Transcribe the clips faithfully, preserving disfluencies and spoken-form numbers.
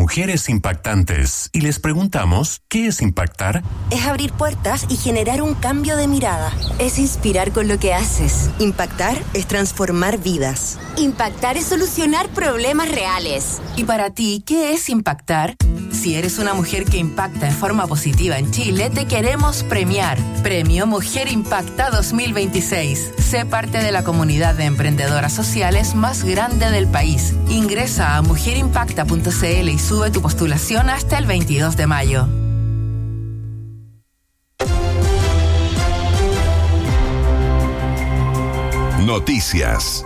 mujeres impactantes y les preguntamos, ¿qué es impactar? Es abrir puertas y generar un cambio de mirada. Es inspirar con lo que haces. Impactar es transformar vidas. Impactar es solucionar problemas reales. ¿Y para ti, qué es impactar? Si eres una mujer que impacta en forma positiva en Chile, te queremos premiar. Premio Mujer Impacta dos mil veintiséis. Sé parte de la comunidad de emprendedoras sociales más grande del país. Ingresa a mujer impacta punto c l y sube tu postulación hasta el veintidós de mayo. Noticias.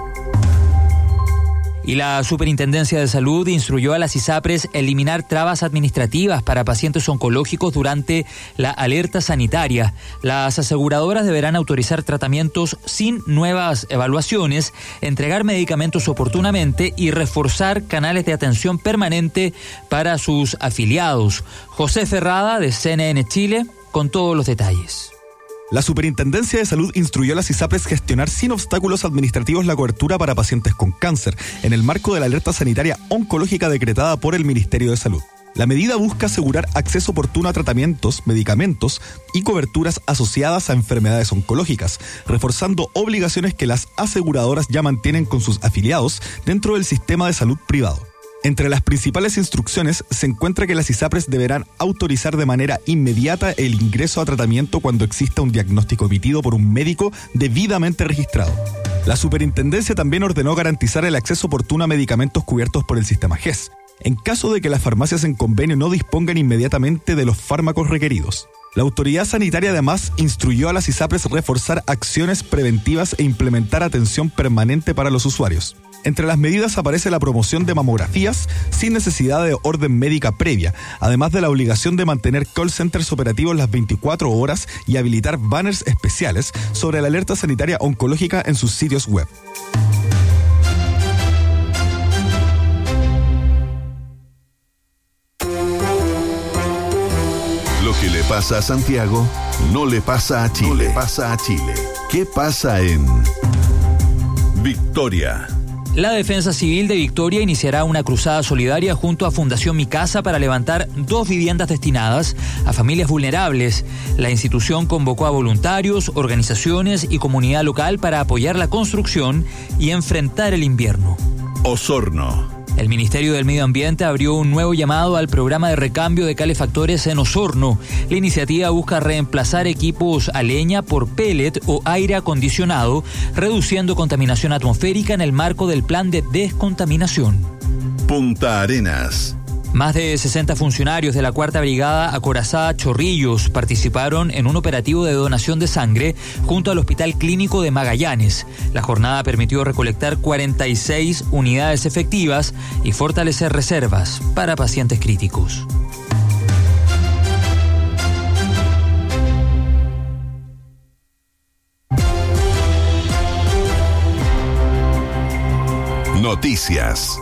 Y la Superintendencia de Salud instruyó a las ISAPRES eliminar trabas administrativas para pacientes oncológicos durante la alerta sanitaria. Las aseguradoras deberán autorizar tratamientos sin nuevas evaluaciones, entregar medicamentos oportunamente y reforzar canales de atención permanente para sus afiliados. José Ferrada, de C N N Chile, con todos los detalles. La Superintendencia de Salud instruyó a las ISAPRES gestionar sin obstáculos administrativos la cobertura para pacientes con cáncer, en el marco de la alerta sanitaria oncológica decretada por el Ministerio de Salud. La medida busca asegurar acceso oportuno a tratamientos, medicamentos y coberturas asociadas a enfermedades oncológicas, reforzando obligaciones que las aseguradoras ya mantienen con sus afiliados dentro del sistema de salud privado. Entre las principales instrucciones se encuentra que las ISAPRES deberán autorizar de manera inmediata el ingreso a tratamiento cuando exista un diagnóstico emitido por un médico debidamente registrado. La Superintendencia también ordenó garantizar el acceso oportuno a medicamentos cubiertos por el sistema G E S, en caso de que las farmacias en convenio no dispongan inmediatamente de los fármacos requeridos. La autoridad sanitaria además instruyó a las ISAPRES reforzar acciones preventivas e implementar atención permanente para los usuarios. Entre las medidas aparece la promoción de mamografías sin necesidad de orden médica previa, además de la obligación de mantener call centers operativos las veinticuatro horas y habilitar banners especiales sobre la alerta sanitaria oncológica en sus sitios web. Lo que le pasa a Santiago no le pasa a Chile. No le pasa a Chile. ¿Qué pasa en Victoria? La Defensa Civil de Victoria iniciará una cruzada solidaria junto a Fundación Mi Casa para levantar dos viviendas destinadas a familias vulnerables. La institución convocó a voluntarios, organizaciones y comunidad local para apoyar la construcción y enfrentar el invierno. Osorno. El Ministerio del Medio Ambiente abrió un nuevo llamado al programa de recambio de calefactores en Osorno. La iniciativa busca reemplazar equipos a leña por pellet o aire acondicionado, reduciendo contaminación atmosférica en el marco del plan de descontaminación. Punta Arenas. Más de sesenta funcionarios de la Cuarta Brigada Acorazada Chorrillos participaron en un operativo de donación de sangre junto al Hospital Clínico de Magallanes. La jornada permitió recolectar cuarenta y seis unidades efectivas y fortalecer reservas para pacientes críticos. Noticias.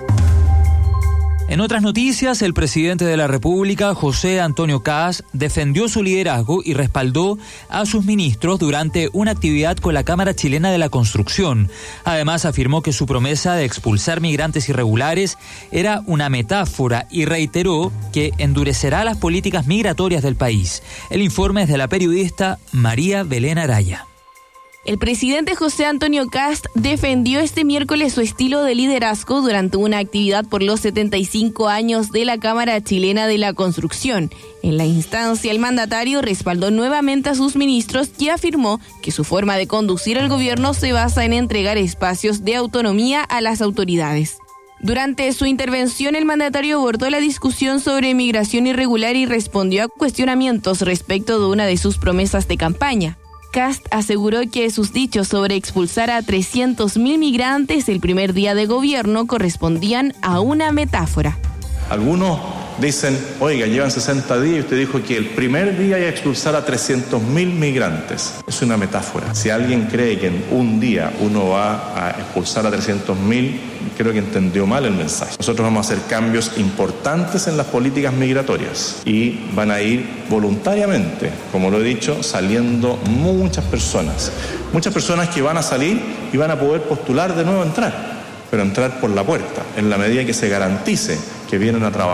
En otras noticias, el presidente de la República, José Antonio Kast, defendió su liderazgo y respaldó a sus ministros durante una actividad con la Cámara Chilena de la Construcción. Además, afirmó que su promesa de expulsar migrantes irregulares era una metáfora y reiteró que endurecerá las políticas migratorias del país. El informe es de la periodista María Belén Araya. El presidente José Antonio Kast defendió este miércoles su estilo de liderazgo durante una actividad por los setenta y cinco años de la Cámara Chilena de la Construcción. En la instancia, el mandatario respaldó nuevamente a sus ministros y afirmó que su forma de conducir el gobierno se basa en entregar espacios de autonomía a las autoridades. Durante su intervención, el mandatario abordó la discusión sobre migración irregular y respondió a cuestionamientos respecto de una de sus promesas de campaña. Kast aseguró que sus dichos sobre expulsar a trescientos mil migrantes el primer día de gobierno correspondían a una metáfora. Algunos dicen, oiga, llevan sesenta días y usted dijo que el primer día iba a expulsar a trescientos mil migrantes. Es una metáfora. Si alguien cree que en un día uno va a expulsar a trescientos mil, creo que entendió mal el mensaje. Nosotros vamos a hacer cambios importantes en las políticas migratorias y van a ir voluntariamente, como lo he dicho, saliendo muchas personas. Muchas personas que van a salir y van a poder postular de nuevo a entrar, pero entrar por la puerta, en la medida que se garantice que vienen a trabajar.